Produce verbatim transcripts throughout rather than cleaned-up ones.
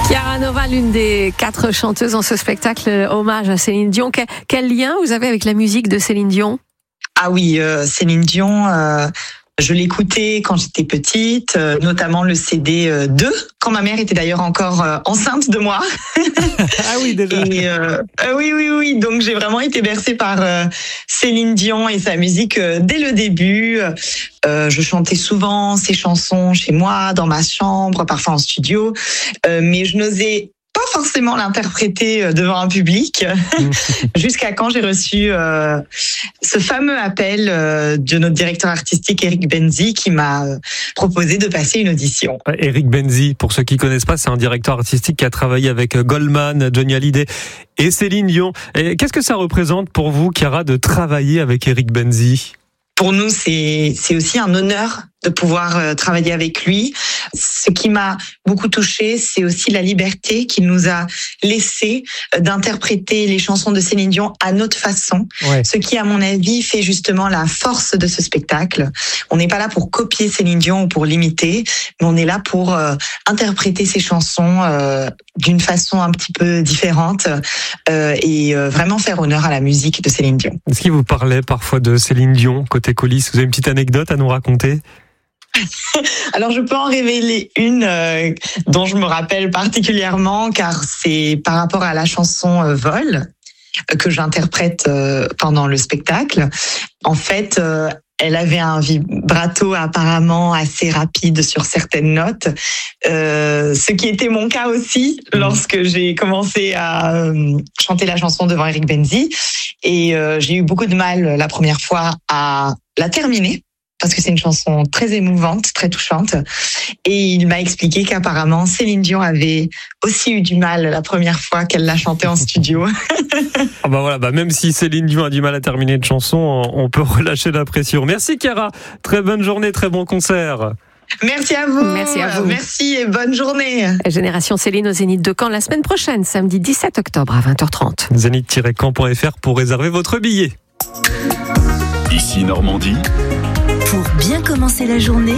Chiara Nova, l'une des quatre chanteuses dans ce spectacle hommage à Céline Dion. Quel, quel lien vous avez avec la musique de Céline Dion ? Ah oui, euh, Céline Dion, euh, je l'écoutais quand j'étais petite, euh, notamment le C D euh, deux, quand ma mère était d'ailleurs encore euh, enceinte de moi. Ah oui, déjà. Et, euh, euh, oui, oui, oui. Donc j'ai vraiment été bercée par euh, Céline Dion et sa musique euh, dès le début. Euh, je chantais souvent ses chansons chez moi, dans ma chambre, parfois en studio, euh, mais je n'osais pas forcément l'interpréter devant un public, jusqu'à quand j'ai reçu euh, ce fameux appel euh, de notre directeur artistique Eric Benzi qui m'a euh, proposé de passer une audition. Eric Benzi, pour ceux qui connaissent pas, c'est un directeur artistique qui a travaillé avec Goldman, Johnny Hallyday et Céline Dion. Et qu'est-ce que ça représente pour vous, Chiara, de travailler avec Eric Benzi ? Pour nous, c'est c'est aussi un honneur de pouvoir euh, travailler avec lui. Ce qui m'a beaucoup touchée, c'est aussi la liberté qu'il nous a laissé euh, d'interpréter les chansons de Céline Dion à notre façon. Ouais. Ce qui, à mon avis, fait justement la force de ce spectacle. On n'est pas là pour copier Céline Dion ou pour l'imiter, mais on est là pour euh, interpréter ses chansons euh, d'une façon un petit peu différente euh, et euh, vraiment faire honneur à la musique de Céline Dion. Est-ce qu'il vous parlait parfois de Céline Dion côté coulisses ? Vous avez une petite anecdote à nous raconter ? Alors je peux en révéler une euh, dont je me rappelle particulièrement, car c'est par rapport à la chanson euh, Vol euh, que j'interprète euh, pendant le spectacle. En fait, euh, elle avait un vibrato apparemment assez rapide sur certaines notes, euh, ce qui était mon cas aussi lorsque j'ai commencé à euh, chanter la chanson devant Eric Benzi. Et euh, j'ai eu beaucoup de mal la première fois à la terminer, parce que c'est une chanson très émouvante, très touchante. Et il m'a expliqué qu'apparemment, Céline Dion avait aussi eu du mal la première fois qu'elle l'a chantée en studio. Ah bah voilà, bah même si Céline Dion a du mal à terminer une chanson, on peut relâcher la pression. Merci Chiara, très bonne journée, très bon concert. Merci à vous. Merci à vous. Merci et bonne journée. Génération Céline au Zénith de Caen la semaine prochaine, samedi dix-sept octobre à vingt heures trente. zénith tiret caen point f r pour réserver votre billet. Ici Normandie. Pour bien commencer la journée,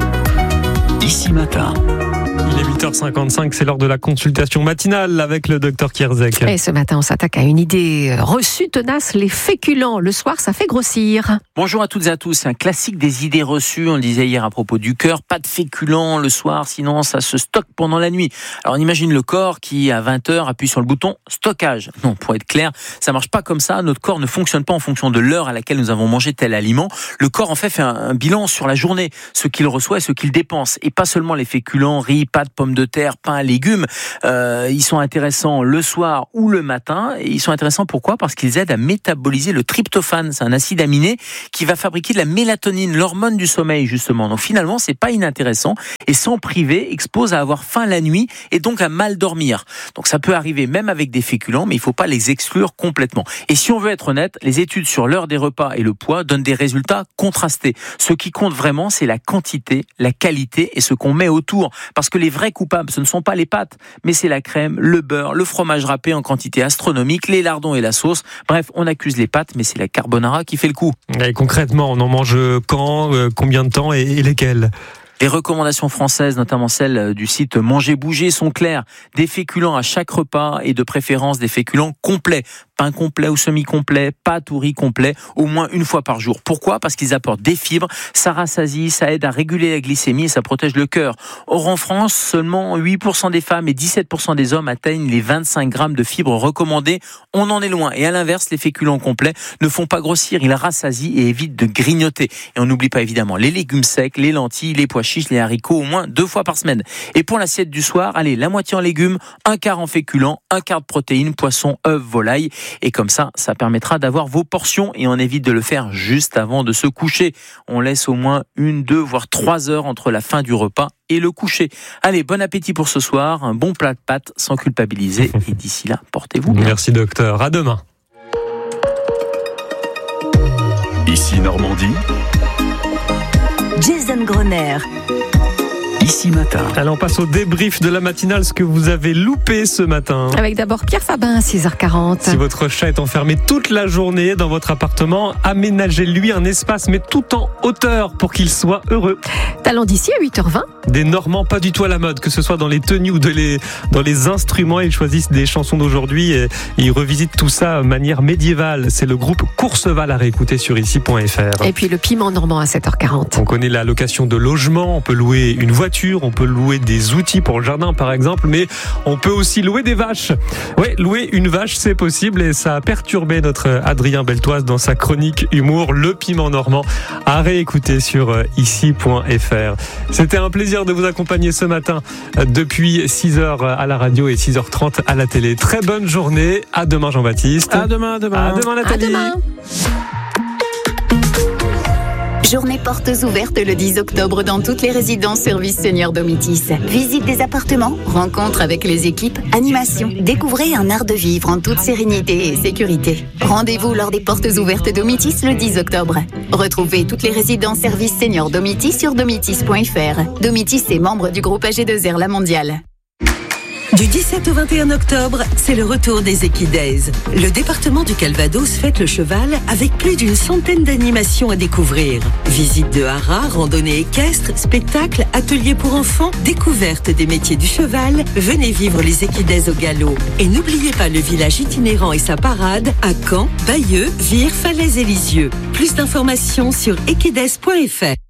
Ici Matin. Il est huit heures cinquante-cinq, c'est l'heure de la consultation matinale avec le docteur Kierzek. Et ce matin, on s'attaque à une idée reçue tenace, les féculents. Le soir, ça fait grossir. Bonjour à toutes et à tous, c'est un classique des idées reçues. On le disait hier à propos du cœur, pas de féculents le soir, sinon ça se stocke pendant la nuit. Alors on imagine le corps qui, à vingt heures, appuie sur le bouton stockage. Non, pour être clair, ça marche pas comme ça. Notre corps ne fonctionne pas en fonction de l'heure à laquelle nous avons mangé tel aliment. Le corps, en fait, fait un, un bilan sur la journée, ce qu'il reçoit et ce qu'il dépense. Et pas seulement les féculents, riz, pâtes, pommes de terre, pain, légumes. Euh, ils sont intéressants le soir ou le matin. Et ils sont intéressants pourquoi ? Parce qu'ils aident à métaboliser le tryptophane. C'est un acide aminé qui va fabriquer de la mélatonine, l'hormone du sommeil, justement. Donc finalement, c'est pas inintéressant. Et s'en priver expose à avoir faim la nuit et donc à mal dormir. Donc ça peut arriver même avec des féculents, mais il faut pas les exclure complètement. Et si on veut être honnête, les études sur l'heure des repas et le poids donnent des résultats contrastés. Ce qui compte vraiment, c'est la quantité, la qualité et ce qu'on met autour. Parce que les vrais coupables, ce ne sont pas les pâtes, mais c'est la crème, le beurre, le fromage râpé en quantité astronomique, les lardons et la sauce. Bref, on accuse les pâtes, mais c'est la carbonara qui fait le coup. Et concrètement, on en mange quand, euh, combien de temps et, et lesquels ? Les recommandations françaises, notamment celles du site Manger Bouger, sont claires. Des féculents à chaque repas et de préférence des féculents complets. Pain complet ou semi-complet, pâtes ou riz complet, au moins une fois par jour. Pourquoi ? Parce qu'ils apportent des fibres, ça rassasie, ça aide à réguler la glycémie et ça protège le cœur. Or en France, seulement huit pour cent des femmes et dix-sept pour cent des hommes atteignent les vingt-cinq grammes de fibres recommandées. On en est loin. Et à l'inverse, les féculents complets ne font pas grossir, ils rassasient et évitent de grignoter. Et on n'oublie pas évidemment les légumes secs, les lentilles, les pois chiches, les haricots au moins deux fois par semaine. Et pour l'assiette du soir, allez, la moitié en légumes, un quart en féculents, un quart de protéines, poisson, œufs, volaille. Et comme ça, ça permettra d'avoir vos portions et on évite de le faire juste avant de se coucher. On laisse au moins une, deux, voire trois heures entre la fin du repas et le coucher. Allez, bon appétit pour ce soir, un bon plat de pâtes sans culpabiliser. Et d'ici là, portez-vous bien. Merci docteur, à demain. Ici Normandie. Jason Grosner. Ici Matin. Allez, on passe au débrief de la matinale, ce que vous avez loupé ce matin. Avec d'abord Pierre Fabin à six heures quarante. Si votre chat est enfermé toute la journée dans votre appartement, aménagez-lui un espace, mais tout en hauteur pour qu'il soit heureux. Talent d'ici à huit heures vingt. Des Normands pas du tout à la mode, que ce soit dans les tenues ou de les, dans les instruments. Ils choisissent des chansons d'aujourd'hui et ils revisitent tout ça de manière médiévale. C'est le groupe Courseval à réécouter sur ici point f r. Et puis le piment normand à sept heures quarante. On connaît la location de logement, on peut louer une voiture, on peut louer des outils pour le jardin par exemple, mais on peut aussi louer des vaches. Oui, louer une vache c'est possible et ça a perturbé notre Adrien Beltoise dans sa chronique humour, le piment normand, à réécouter sur ici point f r. C'était un plaisir de vous accompagner ce matin depuis six heures à la radio et six heures trente à la télé. Très bonne journée, à demain Jean-Baptiste. À demain, à demain. À demain Nathalie. À demain. Journée portes ouvertes le dix octobre dans toutes les résidences services Senior Domitis. Visite des appartements, rencontres avec les équipes, animation. Découvrez un art de vivre en toute sérénité et sécurité. Rendez-vous lors des portes ouvertes Domitis le dix octobre. Retrouvez toutes les résidences services Senior Domitis sur domitis point f r. Domitis est membre du groupe A G deux R La Mondiale. Du dix-sept au vingt et un octobre, c'est le retour des Equidays. Le département du Calvados fête le cheval avec plus d'une centaine d'animations à découvrir. Visites de haras, randonnées équestres, spectacles, ateliers pour enfants, découverte des métiers du cheval. Venez vivre les Equidays au galop. Et n'oubliez pas le village itinérant et sa parade à Caen, Bayeux, Vire, Falaise et Lisieux. Plus d'informations sur equidays point f r.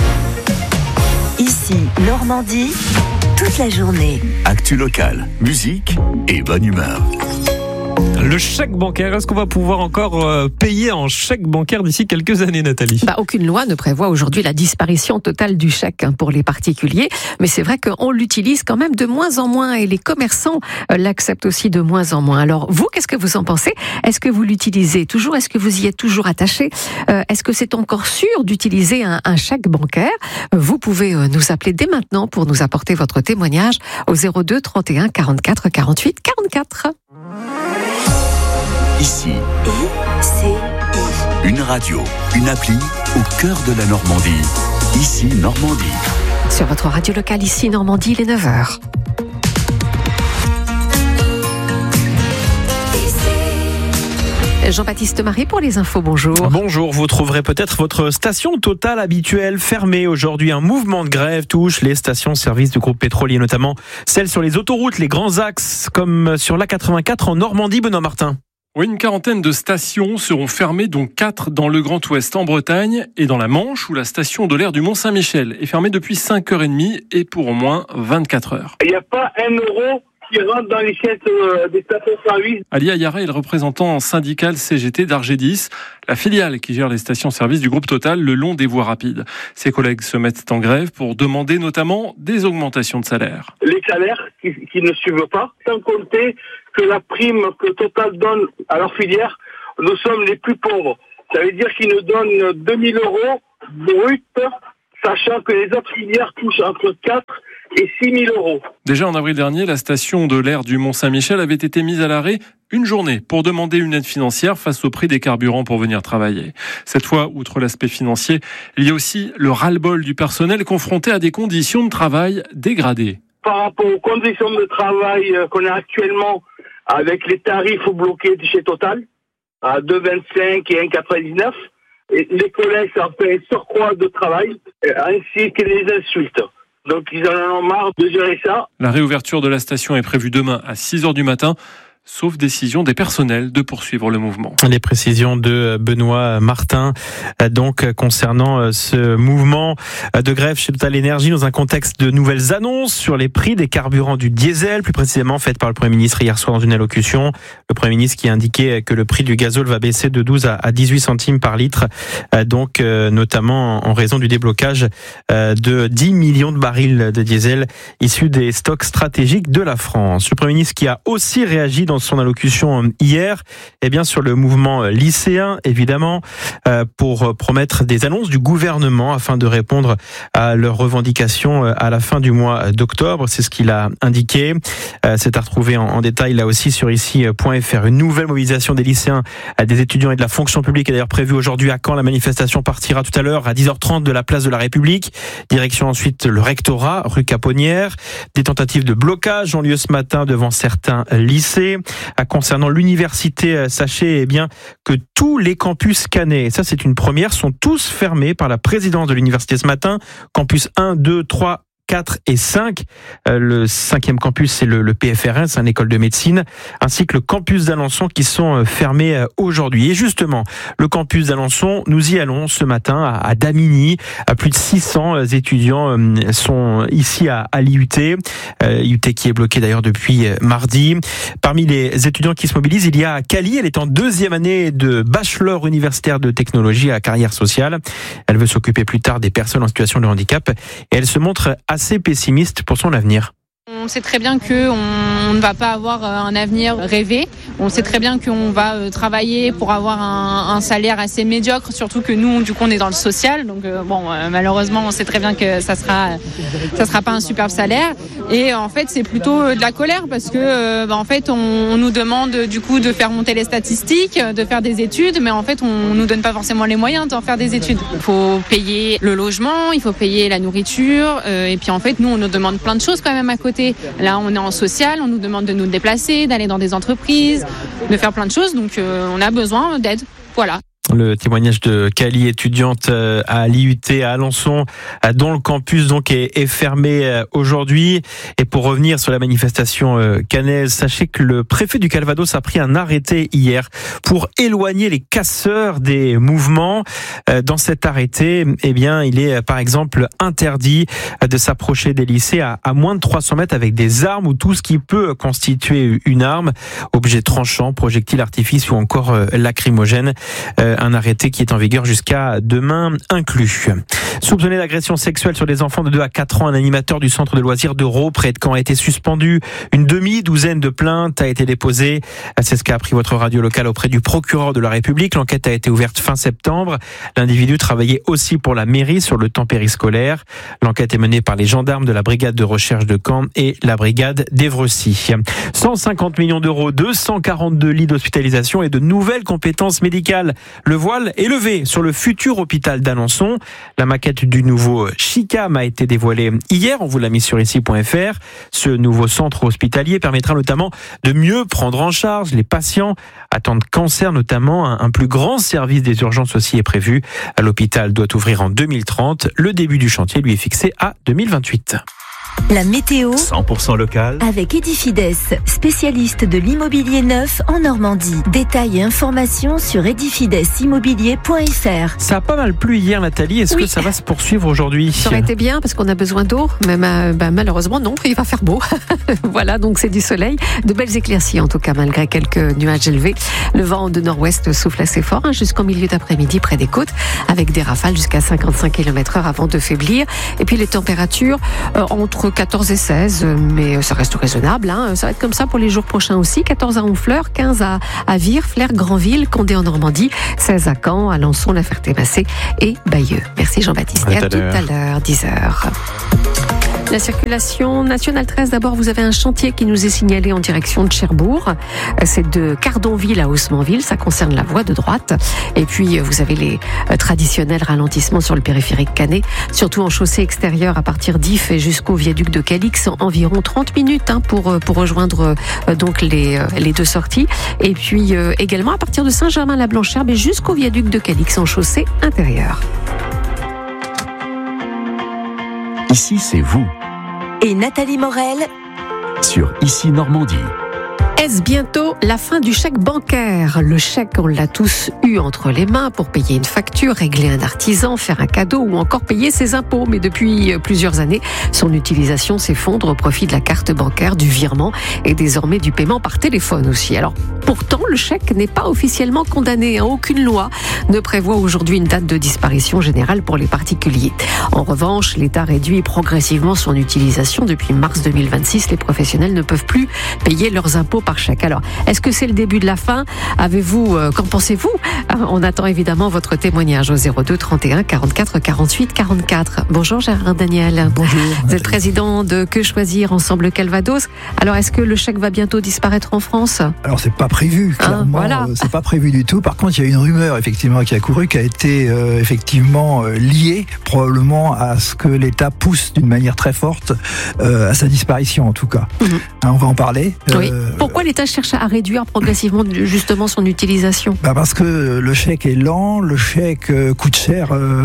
Ici, Normandie, toute la journée. Actu locale, musique et bonne humeur. Le chèque bancaire, est-ce qu'on va pouvoir encore euh, payer en chèque bancaire d'ici quelques années, Nathalie ? Bah, aucune loi ne prévoit aujourd'hui la disparition totale du chèque hein, pour les particuliers, mais c'est vrai qu'on l'utilise quand même de moins en moins et les commerçants euh, l'acceptent aussi de moins en moins. Alors vous, qu'est-ce que vous en pensez ? Est-ce que vous l'utilisez toujours ? Est-ce que vous y êtes toujours attaché ? euh, Est-ce que c'est encore sûr d'utiliser un, un chèque bancaire ? Vous pouvez euh, nous appeler dès maintenant pour nous apporter votre témoignage au zéro deux trente et un quarante-quatre quarante-huit quarante-quatre. Ici, I C I. une radio, une appli au cœur de la Normandie. Ici Normandie. Sur votre radio locale ici Normandie, il est neuf heures. Jean-Baptiste Marie pour les infos, bonjour. Bonjour, vous trouverez peut-être votre station Total habituelle fermée. Aujourd'hui, un mouvement de grève touche les stations-service du groupe pétrolier, notamment celles sur les autoroutes, les grands axes, comme sur l'A quatre-vingt-quatre en Normandie, Benoît Martin. Oui, une quarantaine de stations seront fermées, dont quatre dans le Grand Ouest en Bretagne et dans la Manche, où la station de l'air du Mont-Saint-Michel est fermée depuis cinq heures trente et pour au moins vingt-quatre heures. Il n'y a pas un euro qui rentre dans les caisses euh, des stations-service. Ali Ayara est le représentant syndical C G T d'Argédis, la filiale qui gère les stations-service du groupe Total le long des voies rapides. Ses collègues se mettent en grève pour demander notamment des augmentations de salaire. Les salaires qui, qui ne suivent pas, sans compter que la prime que Total donne à leur filière, nous sommes les plus pauvres. Ça veut dire qu'ils nous donnent deux mille euros brut, sachant que les autres filières touchent entre quatre et six mille euros. Déjà en avril dernier, la station de l'air du Mont-Saint-Michel avait été mise à l'arrêt une journée pour demander une aide financière face au prix des carburants pour venir travailler. Cette fois, outre l'aspect financier, il y a aussi le ras-le-bol du personnel confronté à des conditions de travail dégradées. Par rapport aux conditions de travail qu'on a actuellement avec les tarifs bloqués de chez Total, à deux virgule vingt-cinq et un virgule quatre-vingt-dix-neuf, et les collègues en fait un surcroît de travail, ainsi que les insultes. Donc ils en ont marre de gérer ça. La réouverture de la station est prévue demain à six heures du matin. Sauf décision des personnels de poursuivre le mouvement. Les précisions de Benoît Martin, donc concernant ce mouvement de grève chez Total Énergie dans un contexte de nouvelles annonces sur les prix des carburants du diesel, plus précisément faites par le Premier ministre hier soir dans une allocution. Le Premier ministre qui a indiqué que le prix du gazole va baisser de douze à dix-huit centimes par litre, donc notamment en raison du déblocage de dix millions de barils de diesel issus des stocks stratégiques de la France. Le Premier ministre qui a aussi réagi dans son allocution hier, eh bien sur le mouvement lycéen, évidemment, euh, pour promettre des annonces du gouvernement afin de répondre à leurs revendications à la fin du mois d'octobre. C'est ce qu'il a indiqué. Euh, c'est à retrouver en, en détail là aussi sur ici point f r. Une nouvelle mobilisation des lycéens, des étudiants et de la fonction publique est d'ailleurs prévue aujourd'hui à Caen. La manifestation partira tout à l'heure à dix heures trente de la place de la République. Direction ensuite le rectorat, rue Caponnière. Des tentatives de blocage ont lieu ce matin devant certains lycées. Concernant l'université, sachez eh bien que tous les campus cannais, et ça c'est une première, sont tous fermés par la présidence de l'université ce matin. Campus un, deux, trois, quatre et cinq. Le cinquième campus, c'est le, le P F R N, c'est une école de médecine, ainsi que le campus d'Alençon qui sont fermés aujourd'hui. Et justement, le campus d'Alençon, nous y allons ce matin à, à Damigny. Plus de six cents étudiants sont ici à, à l'I U T. Euh, I U T qui est bloqué d'ailleurs depuis mardi. Parmi les étudiants qui se mobilisent, il y a Kali. Elle est en deuxième année de bachelor universitaire de technologie à carrière sociale. Elle veut s'occuper plus tard des personnes en situation de handicap et elle se montre assez assez pessimiste pour son avenir. On sait très bien qu'on ne va pas avoir un avenir rêvé. On sait très bien qu'on va travailler pour avoir un, un salaire assez médiocre, surtout que nous, du coup, on est dans le social. Donc, euh, bon, euh, malheureusement, on sait très bien que ça sera, ça sera pas un superbe salaire. Et en fait, c'est plutôt de la colère parce que, euh, bah, en fait, on, on nous demande du coup de faire monter les statistiques, de faire des études, mais en fait, on nous donne pas forcément les moyens d'en faire des études. Il faut payer le logement, il faut payer la nourriture, euh, et puis en fait, nous, on nous demande plein de choses quand même à côté. Là, on est en social, on nous demande de nous déplacer, d'aller dans des entreprises, de faire plein de choses, donc euh, on a besoin d'aide. Voilà. Le témoignage de Kali, étudiante à l'I U T à Alençon, dont le campus donc est, est fermé aujourd'hui. Et pour revenir sur la manifestation cannaise, sachez que le préfet du Calvados a pris un arrêté hier pour éloigner les casseurs des mouvements. Dans cet arrêté, eh bien, il est par exemple interdit de s'approcher des lycées à, à moins de trois cents mètres avec des armes ou tout ce qui peut constituer une arme, objets tranchants, projectiles artifices ou encore lacrymogènes. Un arrêté qui est en vigueur jusqu'à demain inclus. Soupçonné d'agression sexuelle sur des enfants de deux à quatre ans, un animateur du centre de loisirs d'Euro près de Caen a été suspendu. Une demi-douzaine de plaintes a été déposée. C'est ce qu'a appris votre radio locale auprès du procureur de la République. L'enquête a été ouverte fin septembre. L'individu travaillait aussi pour la mairie sur le temps périscolaire. L'enquête est menée par les gendarmes de la brigade de recherche de Caen et la brigade d'Evrecy. cent cinquante millions d'euros, deux cent quarante-deux lits d'hospitalisation et de nouvelles compétences médicales. Le voile est levé sur le futur hôpital d'Alençon. La maquette du nouveau Chicam a été dévoilée hier. On vous l'a mis sur ici point f r. Ce nouveau centre hospitalier permettra notamment de mieux prendre en charge les patients atteints de cancer, notamment. Un plus grand service des urgences aussi est prévu. L'hôpital doit ouvrir en deux mille trente. Le début du chantier lui est fixé à deux mille vingt-huit. La météo cent pour cent local avec Edifides, spécialiste de l'immobilier neuf en Normandie. Détails et informations sur edifides immobilier point f r. Ça a pas mal plu hier, Nathalie. Est-ce oui. que ça va se poursuivre aujourd'hui? Ça aurait été bien parce qu'on a besoin d'eau, mais bah, malheureusement non, il va faire beau. Voilà, donc c'est du soleil, de belles éclaircies en tout cas malgré quelques nuages élevés. Le vent de nord-ouest souffle assez fort hein, jusqu'en milieu d'après-midi près des côtes, avec des rafales jusqu'à cinquante-cinq kilomètres heure avant de faiblir. Et puis les températures euh, entre quatorze et seize, mais ça reste raisonnable. Hein. Ça va être comme ça pour les jours prochains aussi. quatorze à Honfleur, quinze à, à Vire, Flers, Granville, Condé en Normandie, seize à Caen, Alençon, La Ferté-Macé et Bayeux. Merci Jean-Baptiste. À et à tout à l'heure, dix heures. La circulation nationale treize, d'abord, vous avez un chantier qui nous est signalé en direction de Cherbourg. C'est de Cardonville à Haussmanville, ça concerne la voie de droite. Et puis, vous avez les traditionnels ralentissements sur le périphérique canet, surtout en chaussée extérieure à partir d'If et jusqu'au viaduc de Calix, environ trente minutes hein, pour, pour rejoindre euh, donc les, les deux sorties. Et puis, euh, également à partir de Saint-Germain-la-Blanchère, mais jusqu'au viaduc de Calix en chaussée intérieure. Ici, c'est vous. Et Nathalie Morel sur Ici Normandie. Est-ce bientôt la fin du chèque bancaire? Le chèque, on l'a tous eu entre les mains pour payer une facture, régler un artisan, faire un cadeau ou encore payer ses impôts. Mais depuis plusieurs années, son utilisation s'effondre au profit de la carte bancaire, du virement et désormais du paiement par téléphone aussi. Alors, pourtant, le chèque n'est pas officiellement condamné. Aucune loi ne prévoit aujourd'hui une date de disparition générale pour les particuliers. En revanche, l'État réduit progressivement son utilisation. Depuis mars deux mille vingt-six, les professionnels ne peuvent plus payer leurs impôts par par chèque. Alors, est-ce que c'est le début de la fin? Avez-vous, euh, qu'en pensez-vous? On attend évidemment votre témoignage au zéro deux trente et un quarante-quatre quarante-huit quarante-quatre. Bonjour Gérard Daniel. Bonjour. Vous êtes président de Que Choisir Ensemble Calvados. Alors, est-ce que le chèque va bientôt disparaître en France? Alors, c'est pas prévu, clairement. Hein, voilà. C'est pas prévu du tout. Par contre, il y a une rumeur, effectivement, qui a couru, qui a été, euh, effectivement, euh, liée, probablement, à ce que l'État pousse d'une manière très forte, euh, à sa disparition, en tout cas. Mmh. Hein, on va en parler. Oui. Euh, Pourquoi l'État cherche à réduire progressivement, justement, son utilisation? bah parce que le chèque est lent, le chèque euh, coûte cher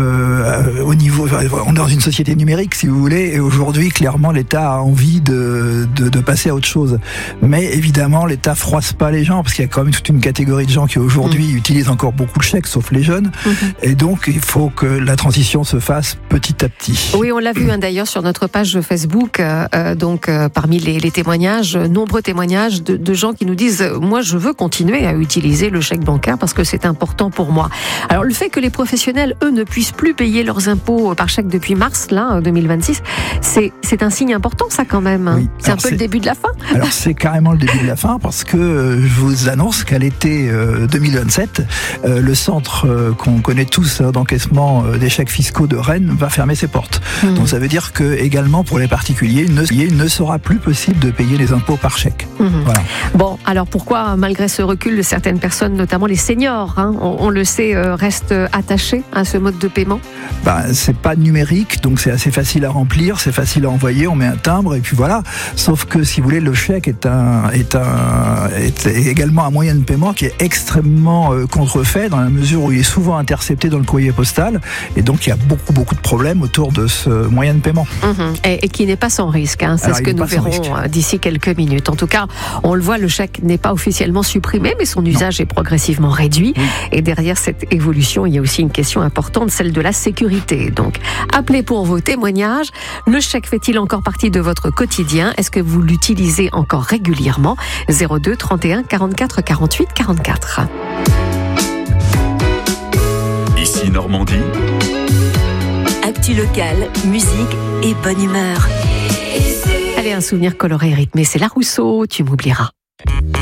euh, au niveau. On est dans une société numérique, si vous voulez, et aujourd'hui, clairement, l'État a envie de, de, de passer à autre chose. Mais évidemment, l'État froisse pas les gens, parce qu'il y a quand même toute une catégorie de gens qui aujourd'hui mmh. utilisent encore beaucoup le chèque, sauf les jeunes. Mmh. Et donc, il faut que la transition se fasse petit à petit. Oui, on l'a vu hein, d'ailleurs sur notre page Facebook. Euh, donc, euh, parmi les, les témoignages, nombreux témoignages de, de gens qui nous disent euh, moi, je veux continuer à utiliser le chèque bancaire parce que c'est important pour moi. Alors, le fait que les professionnels, eux, ne puissent plus payer leurs impôts par chèque depuis mars, là, deux mille vingt-six, c'est, c'est un signe important, ça, quand même. Oui. C'est alors un peu c'est... le début de la fin. Alors, c'est carrément le début de la fin parce que euh, je vous annonce qu'à l'été euh, deux mille vingt-sept, euh, le centre euh, qu'on connaît tous euh, d'encaissement euh, des chèques fiscaux de Rennes va fermer ses portes. Mmh. Donc, ça veut dire que, également, pour les particuliers, il ne, il ne sera plus possible de payer les impôts par chèque. Mmh. Voilà. Bon, alors pourquoi, malgré ce recul, certaines personnes, notamment les seniors, hein, on, on le sait, euh, restent attachés à ce mode de paiement? Bah, c'est pas numérique, donc c'est assez facile à remplir, c'est facile à envoyer, on met un timbre et puis voilà. Sauf que, si vous voulez, le chèque est un, est un, est également un moyen de paiement qui est extrêmement euh, contrefait dans la mesure où il est souvent intercepté dans le courrier postal et donc il y a beaucoup beaucoup de problèmes autour de ce moyen de paiement. Mmh. Et, et qui n'est pas sans risque, hein. C'est Alors, ce que nous verrons d'ici quelques minutes. En tout cas, on le voit, le chèque n'est pas officiellement supprimé, mais son usage non. est progressivement réduit. Oui. Et derrière cette évolution, il y a aussi une question importante, celle de la sécurité. Donc, appelez pour vos témoignages. Le chèque fait-il encore partie de votre quotidien? Est-ce que vous l'utilisez encore régulièrement? zéro deux trente et un quarante-quatre quarante-huit quarante-quatre. Ici Normandie. Actu locale, musique et bonne humeur. Allez, un souvenir coloré et rythmé, c'est La Rousseau, tu m'oublieras.